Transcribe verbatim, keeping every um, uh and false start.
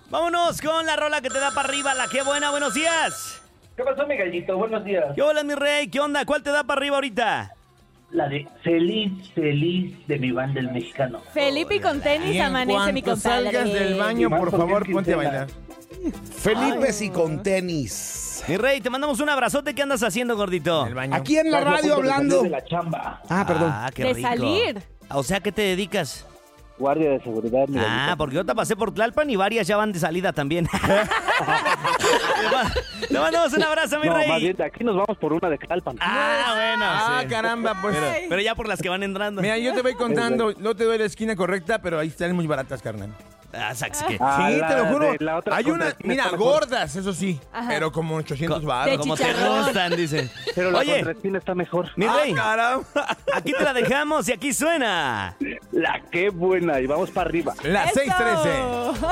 Vámonos con la rola que te da para arriba, la que buena, buenos días. ¿Qué pasó, mi gallito? Buenos días. ¿Qué hola, mi rey? ¿Qué onda? ¿Cuál te da para arriba ahorita? La de Feliz, Feliz de mi banda El Mexicano. Felipe y con tenis Y en amanece mi cuanto compadre. salgas del baño, por favor, ponte a bailar. Felipe y con tenis. Mi rey, te mandamos un abrazote. ¿Qué andas haciendo, gordito? En el baño. Aquí en la Estás a radio punto de hablando. salir de la chamba. Ah, perdón. Ah, qué De rico. salir. O sea, ¿qué te dedicas? Guardia de seguridad, mi Ah, gallito. porque yo te pasé por Tlalpan y varias ya van de salida también. Te ma- Te mandamos un abrazo, mi No, rey. más bien, de aquí nos vamos por una de Tlalpan. Ah, bueno. Ah, sí. caramba, pues. Pero, pero ya por las que van entrando. Mira, yo te voy contando, no te doy la esquina correcta, pero ahí están muy baratas, carnal. Ah, sax, ¿qué? Ah, Sí, la te lo juro. de la otra Hay una, contraesquina mira, está mejor. gordas, eso sí, Ajá. pero como ochocientos Co- baros. De Como te chicharrón. gustan, dice. Pero la Oye, contraesquina está mejor. mi Ah, rey, caramba. aquí te la dejamos y aquí suena. La qué buena. Y vamos para arriba. La ¡Eso! seis trece.